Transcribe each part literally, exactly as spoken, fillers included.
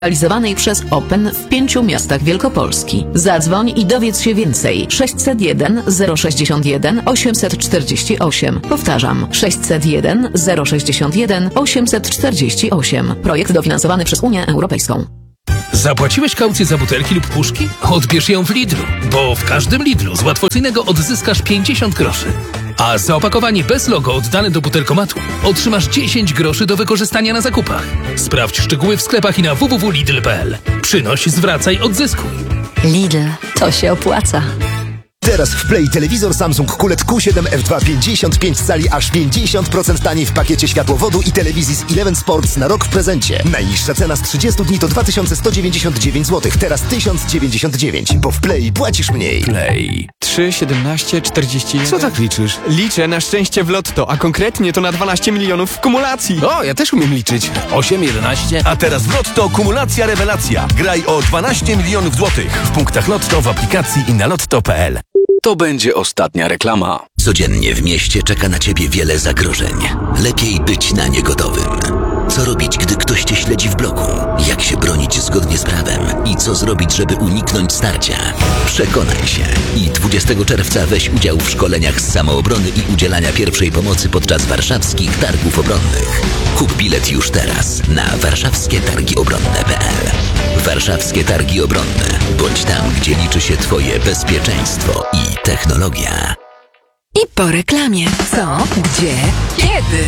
realizowanej przez Open w pięciu miastach Wielkopolski. Zadzwoń i dowiedz się więcej. sześćset jeden zero sześćdziesiąt jeden osiemset czterdzieści osiem. Powtarzam, sześćset jeden zero sześćdziesiąt jeden osiemset czterdzieści osiem. Projekt dofinansowany przez Unię Europejską. Zapłaciłeś kaucję za butelki lub puszki? Odbierz ją w Lidlu, bo w każdym Lidlu z łatwocyjnego odzyskasz pięćdziesiąt groszy. A za opakowanie bez logo oddane do butelkomatu otrzymasz dziesięć groszy do wykorzystania na zakupach. Sprawdź szczegóły w sklepach i na w w w kropka lidl kropka p l. Przynoś, zwracaj, odzyskuj. Lidl, to się opłaca. Teraz w Play telewizor Samsung Q L E D Q siedem F dwa pięćdziesiąt pięć cali aż pięćdziesiąt procent taniej w pakiecie światłowodu i telewizji z Eleven Sports na rok w prezencie. Najniższa cena z trzydziestu dni to dwa tysiące sto dziewięćdziesiąt dziewięć złotych, teraz tysiąc dziewięćdziesiąt dziewięć, bo w Play płacisz mniej. Play. trzy, siedemnaście, czterdzieści jeden. Co tak liczysz? Liczę na szczęście w lotto, a konkretnie to na dwanaście milionów w kumulacji. O, ja też umiem liczyć. osiem, jedenaście. A teraz w Lotto kumulacja rewelacja. Graj o dwanaście milionów złotych w punktach Lotto, w aplikacji i na lotto kropka p l. To będzie ostatnia reklama. Codziennie w mieście czeka na ciebie wiele zagrożeń. Lepiej być na nie gotowym. Co robić, gdy ktoś cię śledzi w bloku? Jak się bronić zgodnie z prawem? I co zrobić, żeby uniknąć starcia? Przekonaj się. I dwudziestego czerwca weź udział w szkoleniach z samoobrony i udzielania pierwszej pomocy podczas warszawskich targów obronnych. Kup bilet już teraz na warszawskie targi obronne kropka p l. Warszawskie Targi Obronne. Bądź tam, gdzie liczy się twoje bezpieczeństwo i technologia. I po reklamie. Co? Gdzie? Kiedy?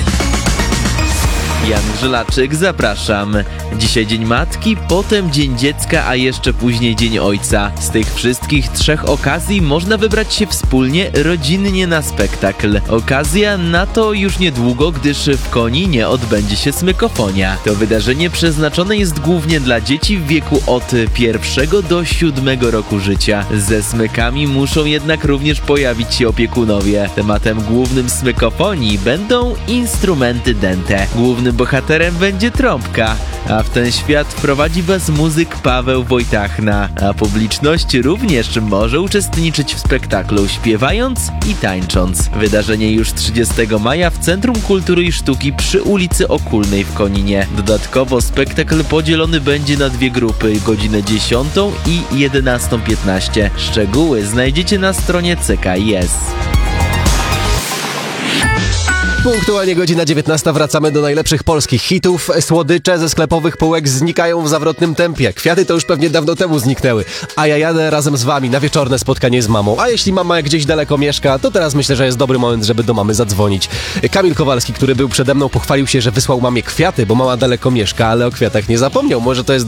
Jan Żelaczyk, zapraszam. Dzisiaj Dzień Matki, potem Dzień Dziecka, a jeszcze później Dzień Ojca. Z tych wszystkich trzech okazji można wybrać się wspólnie, rodzinnie na spektakl. Okazja na to już niedługo, gdyż w Koninie odbędzie się smykofonia. To wydarzenie przeznaczone jest głównie dla dzieci w wieku od pierwszego do siódmego roku życia. Ze smykami muszą jednak również pojawić się opiekunowie. Tematem głównym smykofonii będą instrumenty dęte. Głównym bohaterem będzie trąbka, a w ten świat wprowadzi was muzyk Paweł Wojtachna, a publiczność również może uczestniczyć w spektaklu śpiewając i tańcząc. Wydarzenie już trzydziestego maja w Centrum Kultury i Sztuki przy ulicy Okulnej w Koninie. Dodatkowo spektakl podzielony będzie na dwie grupy, godzinę dziesiątą i jedenastą piętnaście. Szczegóły znajdziecie na stronie C K I S. Punktualnie godzina dziewiętnasta, wracamy do najlepszych polskich hitów. Słodycze ze sklepowych półek znikają w zawrotnym tempie. Kwiaty to już pewnie dawno temu zniknęły. A ja jadę razem z wami na wieczorne spotkanie z mamą. A jeśli mama gdzieś daleko mieszka, to teraz myślę, że jest dobry moment, żeby do mamy zadzwonić. Kamil Kowalski, który był przede mną, pochwalił się, że wysłał mamie kwiaty, bo mama daleko mieszka, ale o kwiatach nie zapomniał. Może to jest